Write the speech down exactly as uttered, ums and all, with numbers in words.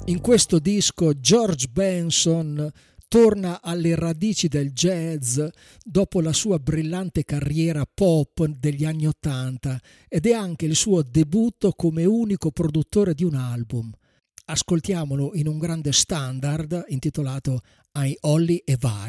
In questo disco George Benson torna alle radici del jazz dopo la sua brillante carriera pop degli anni Ottanta ed è anche il suo debutto come unico produttore di un album. Ascoltiamolo in un grande standard intitolato I Only Have I.